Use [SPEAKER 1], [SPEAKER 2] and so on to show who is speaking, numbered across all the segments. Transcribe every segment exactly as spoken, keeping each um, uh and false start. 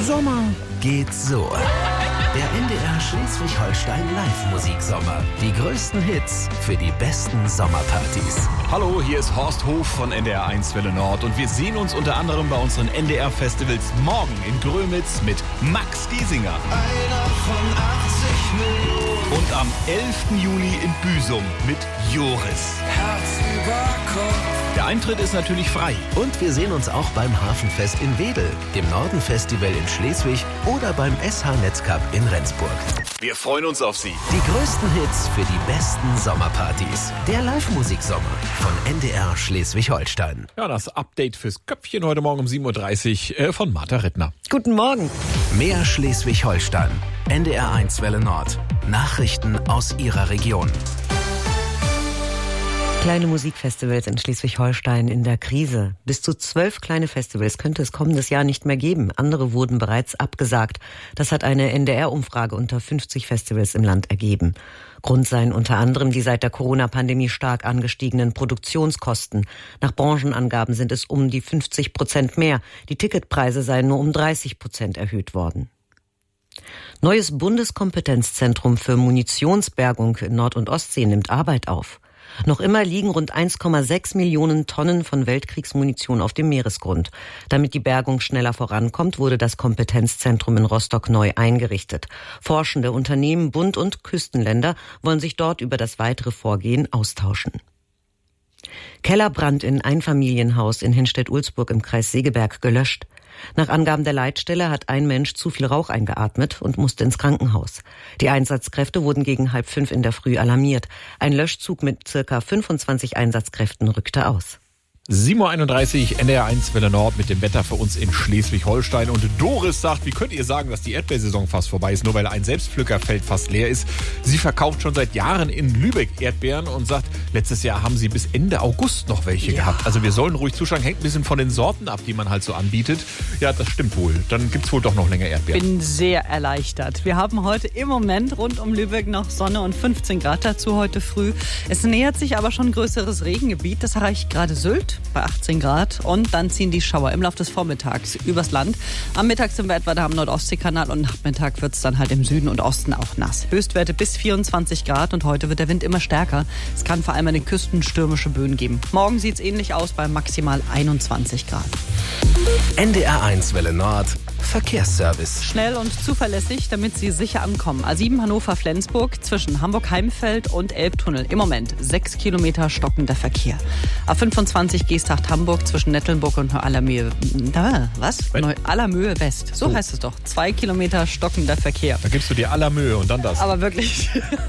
[SPEAKER 1] Sommer geht so. Der N D R Schleswig-Holstein Live-Musiksommer. Die größten Hits für die besten Sommerpartys.
[SPEAKER 2] Hallo, hier ist Horst Hof von N D R eins Welle Nord und wir sehen uns unter anderem bei unseren N D R-Festivals morgen in Grömitz mit Max Giesinger.
[SPEAKER 3] Einer von achtzig Millionen.
[SPEAKER 2] Und am elften Juli in Büsum mit Joris.
[SPEAKER 3] Herz über Kopf.
[SPEAKER 2] Der Eintritt ist natürlich frei.
[SPEAKER 1] Und wir sehen uns auch beim Hafenfest in Wedel, dem Norden-Festival in Schleswig oder beim S H-Netzcup in Rendsburg.
[SPEAKER 2] Wir freuen uns auf Sie.
[SPEAKER 1] Die größten Hits für die besten Sommerpartys. Der Live-Musiksommer von N D R Schleswig-Holstein.
[SPEAKER 2] Ja, das Update fürs Köpfchen heute Morgen um sieben Uhr dreißig äh, von Martha Rittner.
[SPEAKER 4] Guten Morgen.
[SPEAKER 1] Mehr Schleswig-Holstein. N D R eins Welle Nord. Nachrichten aus Ihrer Region.
[SPEAKER 4] Kleine Musikfestivals in Schleswig-Holstein in der Krise. Bis zu zwölf kleine Festivals könnte es kommendes Jahr nicht mehr geben. Andere wurden bereits abgesagt. Das hat eine N D R-Umfrage unter fünfzig Festivals im Land ergeben. Grund seien unter anderem die seit der Corona-Pandemie stark angestiegenen Produktionskosten. Nach Branchenangaben sind es um die fünfzig Prozent mehr. Die Ticketpreise seien nur um dreißig Prozent erhöht worden. Neues Bundeskompetenzzentrum für Munitionsbergung in Nord- und Ostsee nimmt Arbeit auf. Noch immer liegen rund eins Komma sechs Millionen Tonnen von Weltkriegsmunition auf dem Meeresgrund. Damit die Bergung schneller vorankommt, wurde das Kompetenzzentrum in Rostock neu eingerichtet. Forschende Unternehmen, Bund und Küstenländer wollen sich dort über das weitere Vorgehen austauschen. Kellerbrand in Einfamilienhaus in Henstedt-Ulzburg im Kreis Segeberg gelöscht. Nach Angaben der Leitstelle hat ein Mensch zu viel Rauch eingeatmet und musste ins Krankenhaus. Die Einsatzkräfte wurden gegen halb fünf in der Früh alarmiert. Ein Löschzug mit circa fünfundzwanzig Einsatzkräften rückte aus.
[SPEAKER 2] sieben Uhr einunddreißig, N D R eins Welle Nord mit dem Wetter für uns in Schleswig-Holstein. Und Doris sagt, wie könnt ihr sagen, dass die Erdbeersaison fast vorbei ist, nur weil ein Selbstpflückerfeld fast leer ist. Sie verkauft schon seit Jahren in Lübeck Erdbeeren und sagt, letztes Jahr haben sie bis Ende August noch welche ja. gehabt. Also wir sollen ruhig zuschlagen, hängt ein bisschen von den Sorten ab, die man halt so anbietet. Ja, das stimmt wohl. Dann gibt's wohl doch noch länger Erdbeeren.
[SPEAKER 5] Bin sehr erleichtert. Wir haben heute im Moment rund um Lübeck noch Sonne und fünfzehn Grad dazu heute früh. Es nähert sich aber schon ein größeres Regengebiet. Das erreicht gerade Sylt bei achtzehn Grad und dann ziehen die Schauer im Laufe des Vormittags übers Land. Am Mittag sind wir etwa da am Nordostseekanal und Nachmittag wird es dann halt im Süden und Osten auch nass. Höchstwerte bis vierundzwanzig Grad und heute wird der Wind immer stärker. Es kann vor allem an den Küsten stürmische Böen geben. Morgen sieht es ähnlich aus bei maximal einundzwanzig Grad.
[SPEAKER 1] N D R eins Welle Nord. Verkehrsservice.
[SPEAKER 5] Schnell und zuverlässig, damit Sie sicher ankommen. A sieben Hannover-Flensburg zwischen Hamburg-Heimfeld und Elbtunnel. Im Moment sechs Kilometer stockender Verkehr. A fünfundzwanzig Geesthacht-Hamburg zwischen Nettelnburg und Neu-Allermöhe. Was? Neu-Allermöhe West. So oh. heißt es doch. Zwei Kilometer stockender Verkehr.
[SPEAKER 2] Da gibst du dir Allermöhe und dann das.
[SPEAKER 5] Aber wirklich,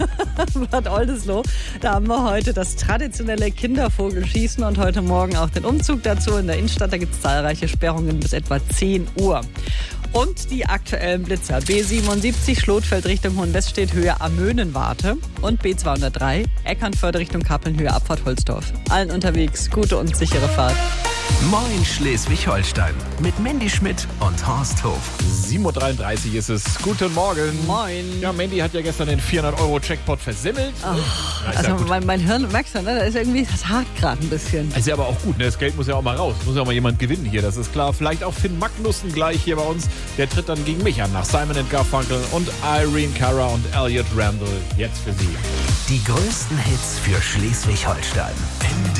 [SPEAKER 5] Bad Oldesloe, da haben wir heute das traditionelle Kindervogelschießen und heute Morgen auch den Umzug dazu. In der Innenstadt, da gibt es zahlreiche Sperrungen bis etwa zehn Uhr. Und die aktuellen Blitzer. B siebenundsiebzig Schlotfeld Richtung Hohenweststedt Höhe Amönenwarte und B zweihundertdrei Eckernförde Richtung Kappeln Höhe Abfahrt Holzdorf. Allen unterwegs gute und sichere Fahrt.
[SPEAKER 1] Moin Schleswig-Holstein mit Mandy Schmidt und Horst Hof.
[SPEAKER 2] sieben Uhr dreiunddreißig ist es. Guten Morgen.
[SPEAKER 5] Moin.
[SPEAKER 2] Ja, Mandy hat ja gestern den vierhundert Euro Jackpot versemmelt.
[SPEAKER 5] Oh, also ja mein, mein Hirn, merkst du, ne? Da ist irgendwie, das hakt gerade ein bisschen.
[SPEAKER 2] Ist ja aber auch gut, ne? Das Geld muss ja auch mal raus. Muss ja auch mal jemand gewinnen hier, das ist klar. Vielleicht auch Finn Magnussen gleich hier bei uns. Der tritt dann gegen mich an, nach Simon and Garfunkel und Irene Cara und Elliot Randall. Jetzt für Sie.
[SPEAKER 1] Die größten Hits für Schleswig-Holstein.
[SPEAKER 3] N D